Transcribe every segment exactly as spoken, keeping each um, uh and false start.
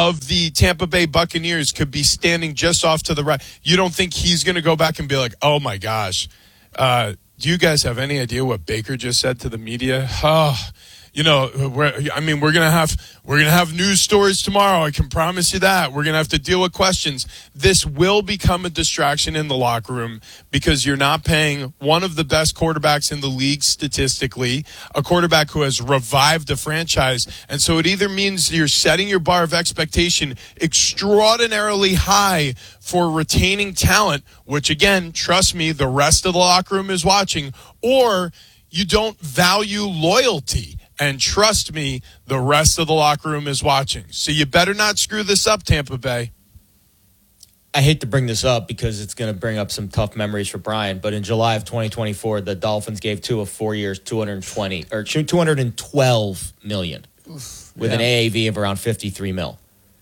of the Tampa Bay Buccaneers could be standing just off to the right. You don't think he's going to go back and be like, oh, my gosh, uh, do you guys have any idea what Baker just said to the media? Oh, you know, we're, I mean, we're gonna have we're gonna have news stories tomorrow. I can promise you that. We're gonna have to deal with questions. This will become a distraction in the locker room because you're not paying one of the best quarterbacks in the league statistically, a quarterback who has revived a franchise, and so it either means you're setting your bar of expectation extraordinarily high for retaining talent, which again, trust me, the rest of the locker room is watching, or you don't value loyalty. And trust me, the rest of the locker room is watching. So you better not screw this up, Tampa Bay. I hate to bring this up because it's going to bring up some tough memories for Brian, but in July of twenty twenty-four, the Dolphins gave Tua four years, two hundred twenty or two hundred twelve million Oof, with yeah. an A A V of around fifty-three mil.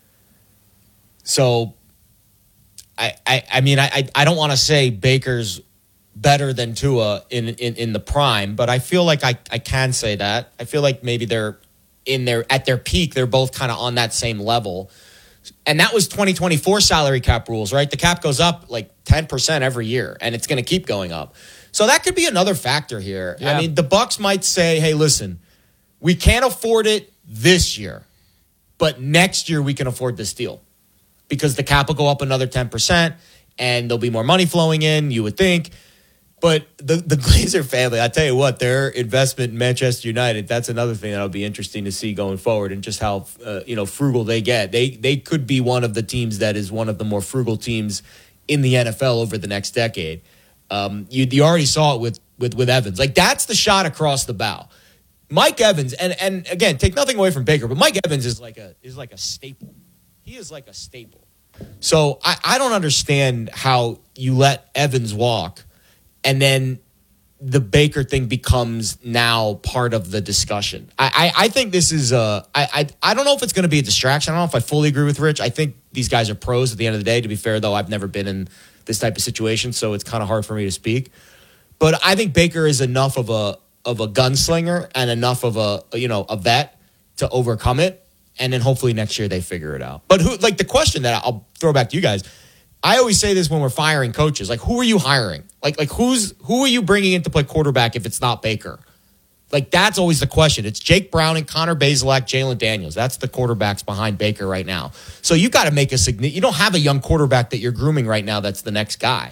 So, I, I, I mean, I, I don't want to say Baker's better than Tua in, in, in the prime, but I feel like I, I can say that. I feel like maybe they're in their at their peak, they're both kind of on that same level. And that was twenty twenty-four salary cap rules, right? The cap goes up like ten percent every year, and it's going to keep going up. So that could be another factor here. Yeah. I mean, the Bucs might say, hey, listen, we can't afford it this year, but next year we can afford this deal because the cap will go up another ten percent, and there'll be more money flowing in, you would think. But the, the Glazer family, I tell you what, their investment in Manchester United, that's another thing that'll be interesting to see going forward and just how uh, you know frugal they get. They they could be one of the teams that is one of the more frugal teams in the N F L over the next decade. Um, you, you already saw it with, with, with Evans. Like, that's the shot across the bow. Mike Evans, and, and again, take nothing away from Baker, but Mike Evans is like a is like a staple. He is like a staple. So I, I don't understand how you let Evans walk and then the Baker thing becomes now part of the discussion. I, I, I think this is a I, I I don't know if it's going to be a distraction. I don't know if I fully agree with Rich. I think these guys are pros at the end of the day. To be fair, though, I've never been in this type of situation, so it's kind of hard for me to speak. But I think Baker is enough of a of a gunslinger and enough of a you know a vet to overcome it, and then hopefully next year they figure it out. But who like the question that I'll throw back to you guys. I always say this when we're firing coaches. Like, who are you hiring? Like, like who's who are you bringing in to play quarterback if it's not Baker? Like, that's always the question. It's Jake Browning, Connor Bazelak, Jalen Daniels. That's the quarterbacks behind Baker right now. So you've got to make a significant. You don't have a young quarterback that you're grooming right now that's the next guy.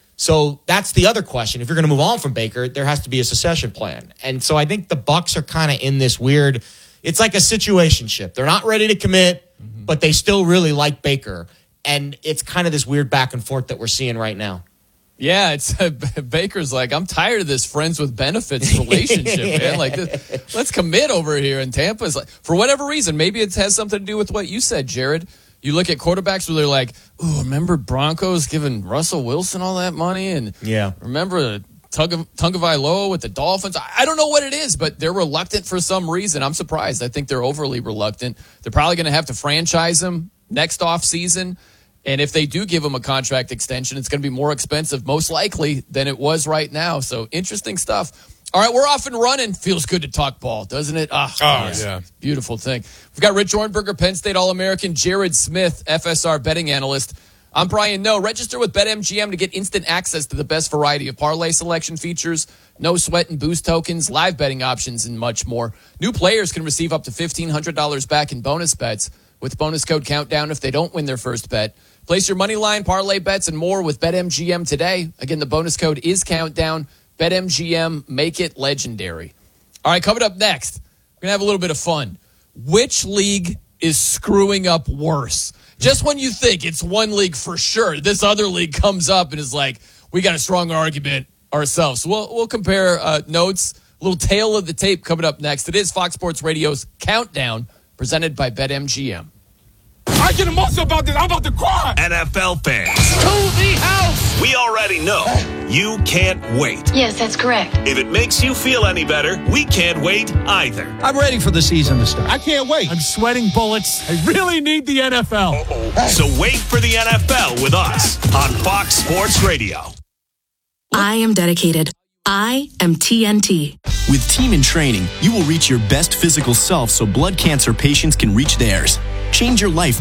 So that's the other question. If you're going to move on from Baker, there has to be a succession plan. And so I think the Bucs are kind of in this weird. It's like a situationship. They're not ready to commit, mm-hmm. but they still really like Baker. And it's kind of this weird back and forth that we're seeing right now. Yeah, it's uh, Baker's like, I'm tired of this friends with benefits relationship, man. Like, this, let's commit over here. And Tampa's like, for whatever reason, maybe it has something to do with what you said, Jared. You look at quarterbacks where they're like, ooh, remember Broncos giving Russell Wilson all that money? And yeah, remember Tagovailoa with the Dolphins? I don't know what it is, but they're reluctant for some reason. I'm surprised. I think they're overly reluctant. They're probably going to have to franchise him next offseason. And if they do give him a contract extension, it's going to be more expensive, most likely, than it was right now. So interesting stuff. All right, we're off and running. Feels good to talk ball, doesn't it? Oh, oh yeah. Beautiful thing. We've got Rich Ornberger, Penn State All-American, Jared Smith, F S R betting analyst. I'm Brian No. Register with BetMGM to get instant access to the best variety of parlay selection features, no sweat and boost tokens, live betting options, and much more. New players can receive up to fifteen hundred dollars back in bonus bets with bonus code Countdown if they don't win their first bet. Place your money line, parlay bets, and more with BetMGM today. Again, the bonus code is Countdown. BetMGM, make it legendary. All right, coming up next, we're going to have a little bit of fun. Which league is screwing up worse? Just when you think it's one league for sure, this other league comes up and is like, we got a strong argument ourselves. So we'll, we'll compare uh, notes, a little tail of the tape coming up next. It is Fox Sports Radio's Countdown, presented by BetMGM. I get emotional about this. I'm about to cry. N F L fans. To the house. We already know you can't wait. Yes, that's correct. If it makes you feel any better, we can't wait either. I'm ready for the season to start. I can't wait. I'm sweating bullets. I really need the N F L. Uh-oh. So wait for the N F L with us on Fox Sports Radio. I am dedicated. I am T N T. With Team in Training, you will reach your best physical self so blood cancer patients can reach theirs. Change your life